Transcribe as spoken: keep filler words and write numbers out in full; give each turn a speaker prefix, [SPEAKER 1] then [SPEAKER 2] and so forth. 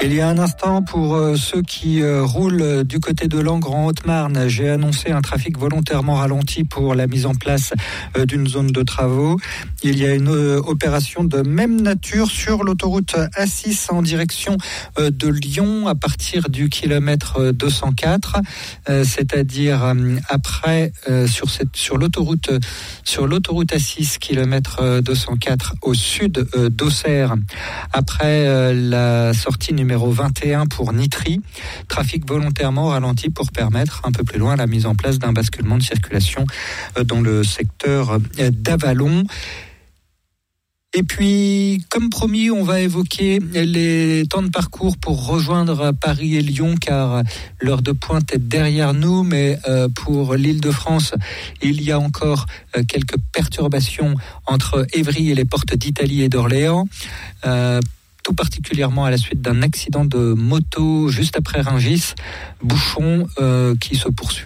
[SPEAKER 1] Il y a un instant, pour euh, ceux qui euh, roulent du côté de Langres en Haute-Marne, j'ai annoncé un trafic volontairement ralenti pour la mise en place euh, d'une zone de travaux. Il y a une euh, opération de même nature sur l'autoroute A six en direction euh, de Lyon à partir du kilomètre deux cent quatre, euh, c'est-à-dire euh, après euh, sur cette sur l'autoroute sur l'autoroute A six kilomètre deux cent quatre au sud euh, d'Auxerre, après euh, la sortie numéro numéro vingt et un pour Nitry, trafic volontairement ralenti pour permettre un peu plus loin la mise en place d'un basculement de circulation dans le secteur d'Avallon. Et puis, comme promis, on va évoquer les temps de parcours pour rejoindre Paris et Lyon, car l'heure de pointe est derrière nous, mais euh, pour l'Île-de-France, il y a encore euh, quelques perturbations entre Évry et les portes d'Italie et d'Orléans. Euh, tout particulièrement à la suite d'un accident de moto juste après Rungis, bouchon euh, qui se poursuit.